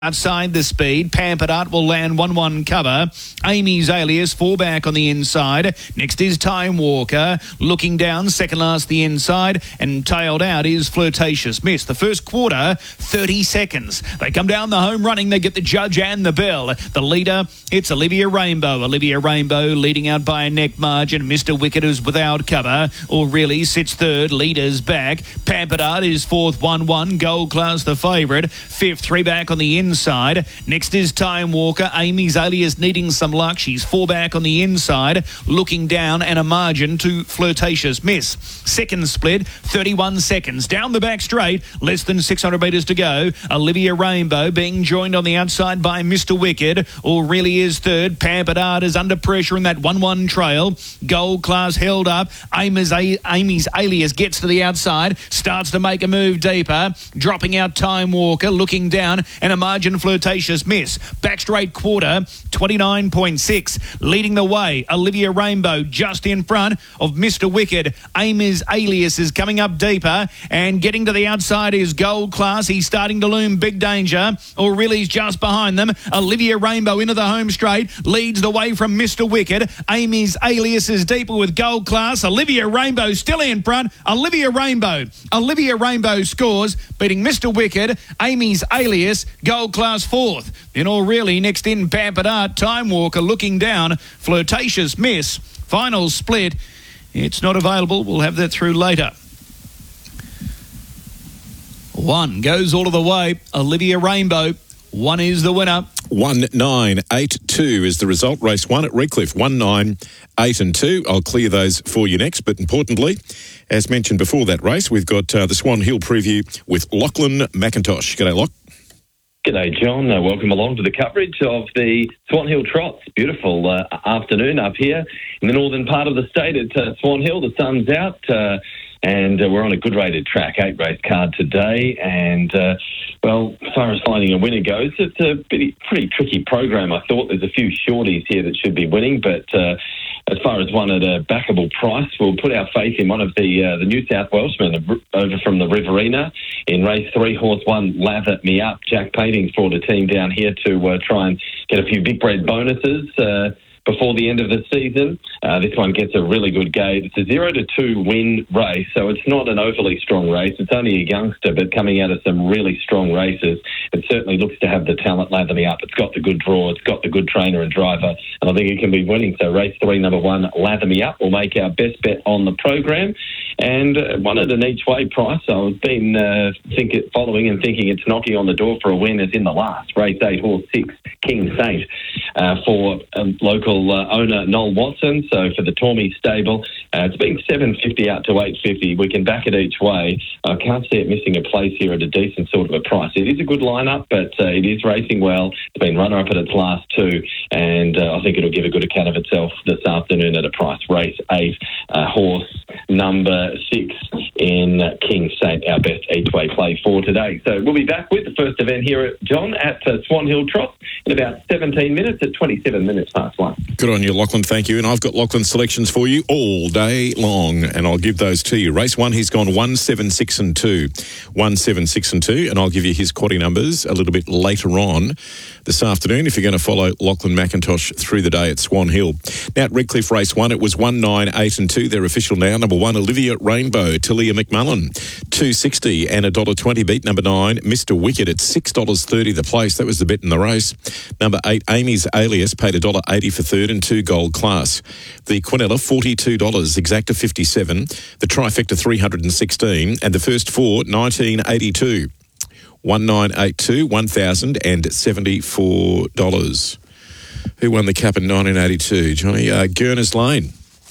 Outside the speed, Pampered Art will land 1-1 cover. Amy's Alias, 4 back on the inside. Next is Time Walker. Looking down, second last the inside. And tailed out is Flirtatious Miss. The first quarter, 30 seconds. They come down the home running. They get the judge and the bell. The leader, it's Olivia Rainbow. Olivia Rainbow leading out by a neck margin. Mr. Wicked is without cover. Or really sits third. Leaders back. Pampered Art is fourth, 1-1. Gold Class the favourite. Fifth, 3 back on the inside. Next is Time Walker. Amy's Alias needing some luck. She's 4 back on the inside. Looking down and a margin to Flirtatious Miss. Second split, 31 seconds. Down the back straight, less than 600 metres to go. Olivia Rainbow being joined on the outside by Mr. Wicked. Or really is third. Pampered Art is under pressure in that 1-1 trail. Gold Class held up. Amy's Alias gets to the outside. Starts to make a move deeper. Dropping out Time Walker. Looking down and a margin Flirtatious Miss. Back straight quarter, 29.6. Leading the way, Olivia Rainbow just in front of Mr. Wicked. Amy's Alias is coming up deeper and getting to the outside is Gold Class. He's starting to loom big danger. Aurelia's just behind them. Olivia Rainbow into the home straight. Leads the way from Mr. Wicked. Amy's Alias is deeper with Gold Class. Olivia Rainbow still in front. Olivia Rainbow scores, beating Mr. Wicked. Amy's Alias, Gold Class fourth. Then Aurelie next in Pampered Art. Time Walker looking down. Flirtatious Miss. Final split. It's not available. We'll have that through later. 1 goes all of the way. Olivia Rainbow. 1 is the winner. 1982 is the result. Race 1 at Redcliffe. 1982. I'll clear those for you next. But importantly, as mentioned before that race, we've got the Swan Hill preview with Lachlan McIntosh. G'day, Loch. G'day, John. Welcome along to the coverage of the Swan Hill Trots. Beautiful afternoon up here in the northern part of the state at Swan Hill. The sun's out and we're on a good rated track, 8-race card today. And, well, as far as finding a winner goes, it's a pretty tricky program. I thought there's a few shorties here that should be winning, but as far as one at a backable price, we'll put our faith in one of the New South Welshmen over from the Riverina. In race 3, horse 1, Lather Me Up. Jack Paintings brought a team down here to try and get a few big bread bonuses before the end of the season. This one gets a really good gate. It's a 0-2 win race, so it's not an overly strong race. It's only a youngster, but coming out of some really strong races. It certainly looks to have the talent. Lather Me Up. It's got the good draw. It's got the good trainer and driver, and I think it can be winning. So race 3, number 1, Lather Me Up, will make our best bet on the program. And one at an each way price. I've been following and thinking it's knocking on the door for a win as in the last. Race 8, horse 6, King Saint, for local owner Noel Watson. So for the Tormey stable, it's been $7.50 out to $8.50. We can back it each way. I can't see it missing a place here at a decent sort of a price. It is a good lineup, but it is racing well. It's been runner-up at its last 2, and I think it'll give a good account of itself this afternoon at a price. Race 8, horse number 6 in King Saint, our best each-way play for today. So we'll be back with the first event here at John at Swan Hill Trot in about 17 minutes at 27 minutes past 1. Good on you, Lachlan. Thank you. And I've got Lachlan's selections for you all day long, and I'll give those to you. Race 1, he's gone 1, 7, 6 and 2. 1, 7, 6 and 2, and I'll give you his quaddie numbers a little bit later on this afternoon if you're going to follow Lachlan McIntosh through the day at Swan Hill. Now at Redcliffe Race 1, it was 1, 9, 8 and 2. They're official now. Number 1, Olivia Rainbow, Talia McMullen, $2.60 and $1.20 beat. Number 9, Mr. Wicked at $6.30 the place. That was the bet in the race. Number 8, Amy's Alias, paid $1.80 for third and 2 Gold Class. The Quinella, $42, Exacta $57, the Trifecta $316, and the first 4, $19.82. 1982, $1,074. Who won the Cup in 1982? Johnny, Gurners Lane.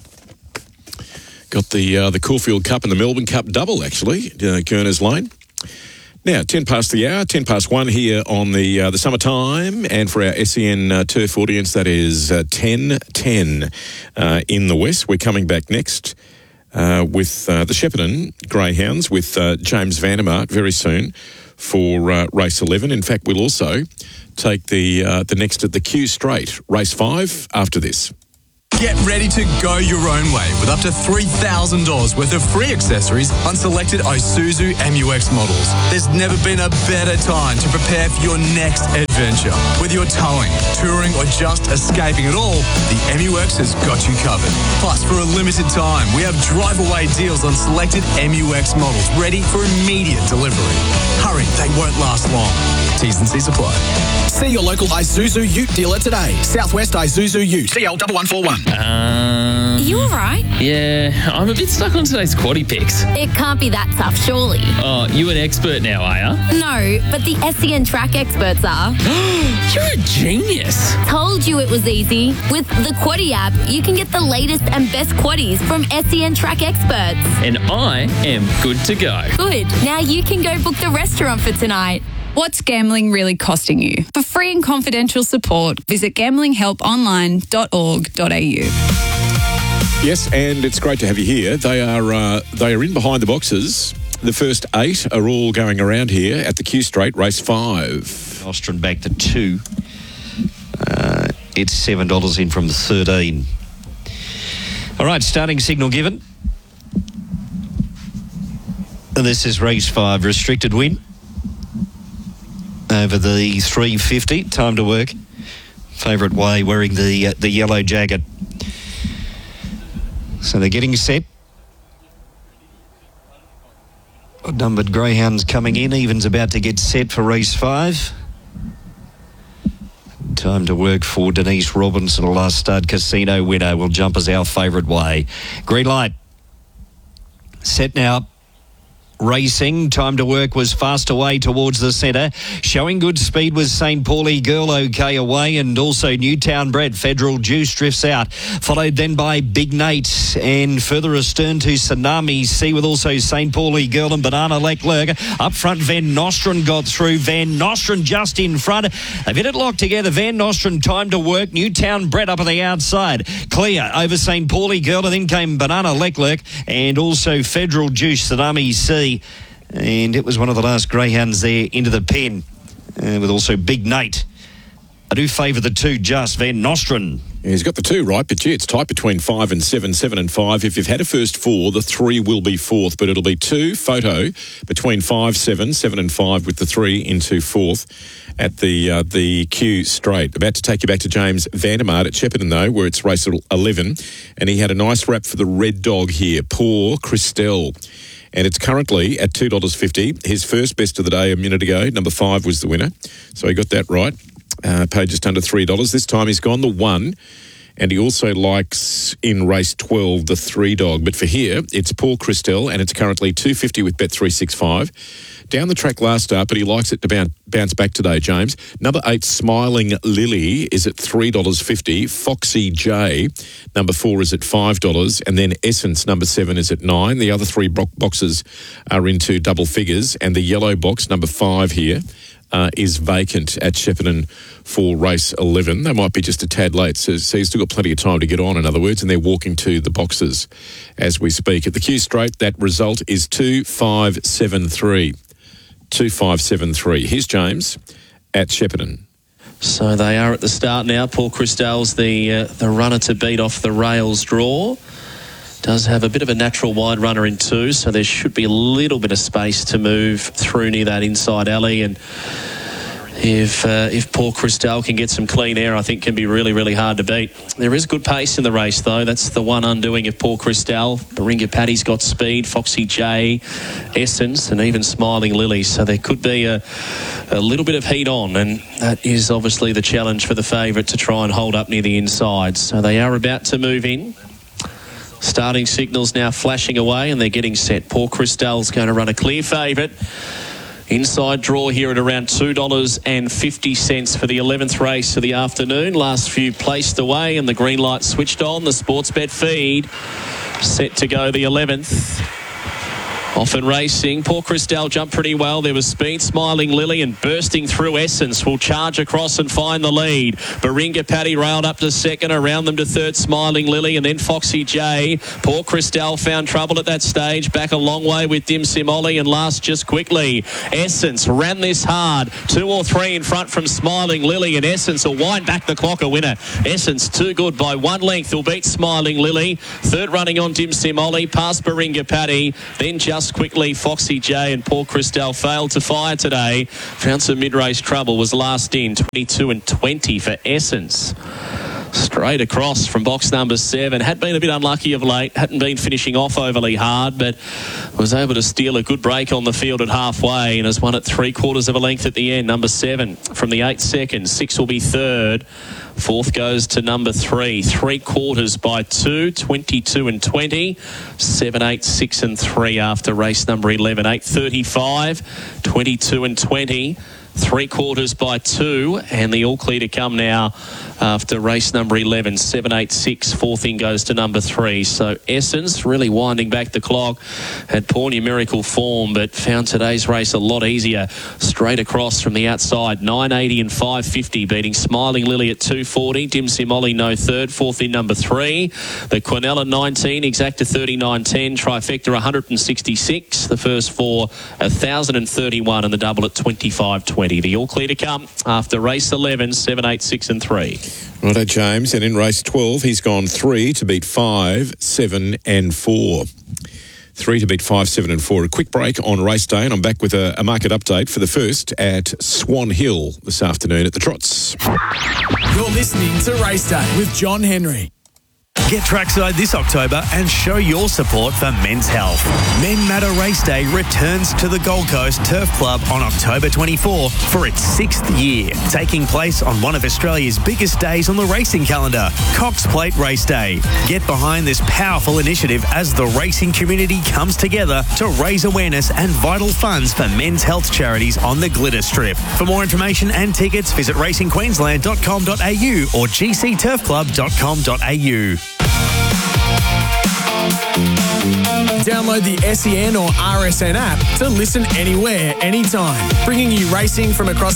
Got the Caulfield Cup and the Melbourne Cup double, actually, Gurners Lane. Now, 10 past the hour, 10 past 1 here on the summertime, and for our SEN turf audience, that is 10:10 in the west. We're coming back next with the Shepparton Greyhounds with James Vandermark very soon for race 11. In fact, we'll also take the next at the Q Straight, race 5, after this. Get ready to go your own way with up to $3,000 worth of free accessories on selected Isuzu MU-X models. There's never been a better time to prepare for your next adventure. Whether you're towing, touring or just escaping it all, the MU-X has got you covered. Plus, for a limited time, we have drive-away deals on selected MU-X models ready for immediate delivery. Hurry, they won't last long. T's and C's apply. See your local Isuzu Ute dealer today. Southwest Isuzu Ute. CL1141. You all right? Yeah, I'm a bit stuck on today's quaddie picks. It can't be that tough, surely. Oh, you an expert now, are ya? No, but the SEN track experts are. You're a genius. Told you it was easy. With the Quaddie app, you can get the latest and best quaddies from SEN track experts. And I am good to go. Good. Now you can go book the restaurant for tonight. What's gambling really costing you? For free and confidential support, visit gamblinghelponline.org.au. Yes, and it's great to have you here. They are in behind the boxes. The first 8 are all going around here at the Q Straight, race 5. Nostrum back to 2. It's $7 in from 13. All right, starting signal given. This is race 5, restricted win. Over the 350, time to work. Favourite way, wearing the yellow jacket. So they're getting set. Numbered greyhounds coming in. Even's about to get set for race 5. Time to work for Denise Robinson, a last start casino winner. Will jump as our favourite way. Green light. Set now. Racing, time to work was fast away towards the centre. Showing good speed was St. Paulie Girl okay away, and also Newtown bred Federal Juice drifts out. Followed then by Big Nate, and further astern to Tsunami Sea with also St. Paulie Girl and Banana Leclerc. Up front, Van Nostrand got through. Van Nostrand just in front. They've hit it locked together. Van Nostrand, time to work. Newtown bred up on the outside. Clear over St. Paulie Girl, and then came Banana Leclerc and also Federal Juice, Tsunami Sea. And it was one of the last greyhounds there into the pen, with also Big Nate. I do favour the 2 just, Van Nostrand. Yeah, he's got the 2 right, but it's tight between 5 and 7, 7 and 5. If you've had a first 4, the 3 will be 4th, but it'll be 2 photo between 5, 7, 7 and 5 with the 3 into 4th at the Q Straight. About to take you back to James Vandermaat at Shepparton, though, where it's race 11, and he had a nice wrap for the red dog here, Poor Christelle. And it's currently at $2.50. His first best of the day a minute ago, number 5 was the winner. So he got that right. Paid just under $3. This time he's gone the 1. And he also likes in race 12 the 3 dog. But for here, it's Paul Christelle, and it's currently $2.50 with Bet365. Down the track last start, but he likes it to bounce back today, James. Number 8, Smiling Lily, is at $3.50. Foxy J, number 4, is at $5. And then Essence, number 7, is at $9. The other 3 boxes are into double figures. And the yellow box, number 5 here, is vacant at Shepparton for race 11. They might be just a tad late, so he's still got plenty of time to get on, in other words, and they're walking to the boxes as we speak. At the Q Straight, that result is 2-5-7-3. 2-5-7-3. Here's James at Shepparton. So they are at the start now. Paul Christelle's the runner to beat off the rails draw. Does have a bit of a natural wide runner in 2, so there should be a little bit of space to move through near that inside alley. And if Paul Christelle can get some clean air, I think can be really, really hard to beat. There is good pace in the race, though. That's the one undoing of Paul Christelle. Baringa Paddy's got speed, Foxy J, Essence, and even Smiling Lily. So there could be a little bit of heat on, and that is obviously the challenge for the favourite to try and hold up near the inside. So they are about to move in. Starting signals now flashing away, and they're getting set. Paul Christelle's going to run a clear favourite. Inside draw here at around $2.50 for the 11th race of the afternoon. Last few placed away, and the green light switched on. The Sportsbet feed set to go the 11th. Often racing. Poor Christelle jumped pretty well. There was speed. Smiling Lily and bursting through Essence will charge across and find the lead. Baringa Paddy railed up to second. Around them to third, Smiling Lily, and then Foxy J. Poor Christelle found trouble at that stage. Back a long way with Dim Simoli, and last just quickly. Essence ran this hard. 2 or 3 in front from Smiling Lily, and Essence will wind back the clock a winner. Essence too good by 1 length. Will beat Smiling Lily. Third running on Dim Simoli, past Baringa Paddy. Then just quickly Foxy J, and Paul Christelle failed to fire today. Found some mid-race trouble, was last in 22 and 20 for Essence. Straight across from box number 7. Had been a bit unlucky of late. Hadn't been finishing off overly hard, but was able to steal a good break on the field at halfway and has won at 3/4 of a length at the end. Number 7 from the 8 seconds. 6 will be third. 4th goes to number 3. 3/4 by 2. 22 and 20. 7, 8, 6 and 3 after race number 11. 8:35. 22 and 20. 3/4 by 2, and the all clear to come now after race number 11. 7, 8, 6. 4th in goes to number 3. So Essence really winding back the clock. Had poor numerical form, but found today's race a lot easier. Straight across from the outside. 9.80 and 5.50, beating Smiling Lily at 2.40. Dim Simoli no third. 4th in number 3. The Quinella 19, Exacta 39.10. Trifecta 166. The first 4 1,031, and the double at 25.20. The all clear to come after race 11, 7, 8, 6 and 3. Righto, James. And in race 12, he's gone 3 to beat 5, 7 and 4. 3 to beat 5, 7 and 4. A quick break on race day, and I'm back with a market update for the first at Swan Hill this afternoon at the Trots. You're listening to Race Day with John Henry. Get trackside this October and show your support for men's health. Men Matter Race Day returns to the Gold Coast Turf Club on October 24 for its 6th year, taking place on one of Australia's biggest days on the racing calendar, Cox Plate Race Day. Get behind this powerful initiative as the racing community comes together to raise awareness and vital funds for men's health charities on the Glitter Strip. For more information and tickets, visit racingqueensland.com.au or gcturfclub.com.au. Download the SEN or RSN app to listen anywhere, anytime, bringing you racing from across